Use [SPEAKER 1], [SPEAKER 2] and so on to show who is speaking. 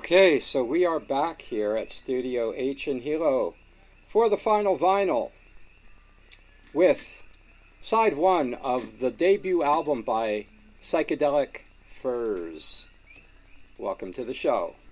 [SPEAKER 1] Okay, so we are back here at Studio H in Hilo for the final vinyl with side one of the debut album by Psychedelic Furs. Welcome to the show.